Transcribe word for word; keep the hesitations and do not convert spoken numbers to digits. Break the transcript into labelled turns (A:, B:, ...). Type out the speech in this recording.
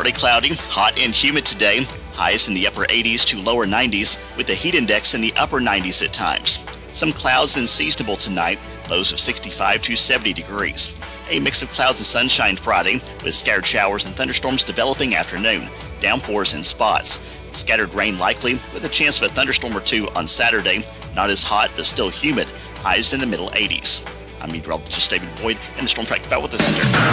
A: Partly cloudy, hot and humid today. Highs in the upper eighties to lower nineties, with the heat index in the upper nineties at times. Some clouds and seasonable tonight, lows of sixty-five to seventy degrees. A mix of clouds and sunshine Friday, with scattered showers and thunderstorms developing afternoon. Downpours in spots. Scattered rain likely, with a chance of a thunderstorm or two on Saturday. Not as hot, but still humid. Highs in the middle eighties. I'm meteorologist David Boyd in the Storm Track Weather Center.